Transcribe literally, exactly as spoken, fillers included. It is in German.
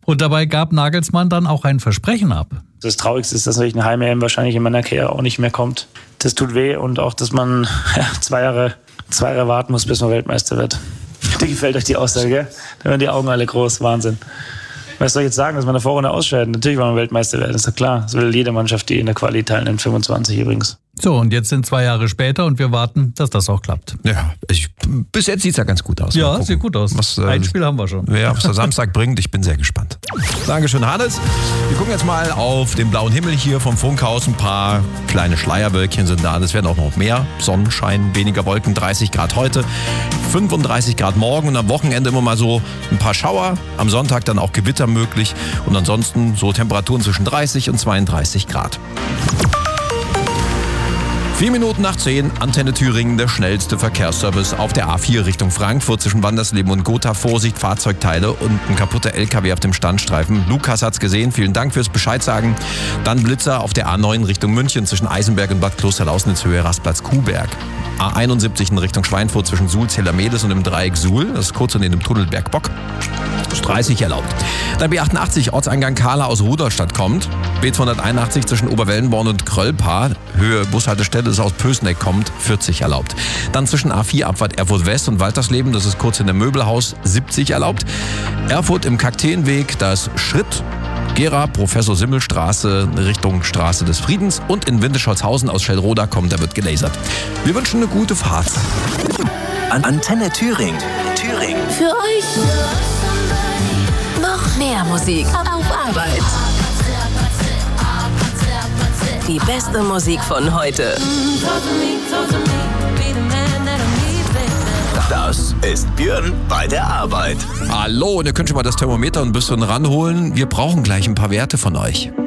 Und dabei gab Nagelsmann dann auch ein Versprechen ab. Das Traurigste ist, dass natürlich eine Heim-E M wahrscheinlich in meiner Karriere auch nicht mehr kommt. Das tut weh und auch, dass man ja, zwei Jahre, zwei Jahre warten muss, bis man Weltmeister wird. Dir gefällt euch die Aussage, gell? Da werden die Augen alle groß, Wahnsinn. Was soll ich jetzt sagen, dass man in der Vorrunde ausscheidet? Natürlich wollen wir Weltmeister werden, ist doch klar. Das will jede Mannschaft, die in der Quali teilnimmt, fünfundzwanzig übrigens. So, und jetzt sind zwei Jahre später und wir warten, dass das auch klappt. Ja, ich, bis jetzt sieht es ja ganz gut aus. Ja, sieht gut aus. Was, äh, Ein Spiel haben wir schon. Wer was der Samstag bringt, ich bin sehr gespannt. Dankeschön, Hannes. Wir gucken jetzt mal auf den blauen Himmel hier vom Funkhaus. Ein paar kleine Schleierwölkchen sind da. Es werden auch noch mehr. Sonnenschein, weniger Wolken, dreißig Grad heute, fünfunddreißig Grad morgen und am Wochenende immer mal so ein paar Schauer. Am Sonntag dann auch Gewitter möglich und ansonsten so Temperaturen zwischen dreißig und zweiunddreißig Grad. Vier Minuten nach zehn, Antenne Thüringen, der schnellste Verkehrsservice auf der A vier Richtung Frankfurt zwischen Wandersleben und Gotha. Vorsicht, Fahrzeugteile und ein kaputter L K W auf dem Standstreifen. Lukas hat's gesehen, vielen Dank fürs Bescheid sagen. Dann Blitzer auf der A neun Richtung München zwischen Eisenberg und Bad Klosterlausnitz-Höhe, Rastplatz Kuhberg. A einundsiebzig in Richtung Schweinfurt zwischen Suhl, Zellermedes und dem Dreieck Suhl. Das ist kurz unter dem Tunnel Bergbock. dreißig erlaubt. Dann B achtundachtzig, Orteingang Kahla aus Rudolstadt kommt. B zweihunderteinundachtzig zwischen Oberwellenborn und Kröllpaar. Höhe Bushaltestelle, das aus Pößneck kommt, vierzig erlaubt. Dann zwischen A vier Abfahrt Erfurt West und Waltersleben, das ist kurz in dem Möbelhaus, siebzig erlaubt. Erfurt im Kakteenweg, das Schritt. Gera, Professor Simmelstraße Richtung Straße des Friedens und in Windischolzhausen aus Schellroda kommt, da wird gelasert. Wir wünschen eine gute Fahrt. An Antenne Thüringen. Thüringen. Für euch noch mehr Musik auf Arbeit. Die beste Musik von heute. Das ist Björn bei der Arbeit. Hallo, und ihr könnt schon mal das Thermometer ein bisschen ranholen. Wir brauchen gleich ein paar Werte von euch.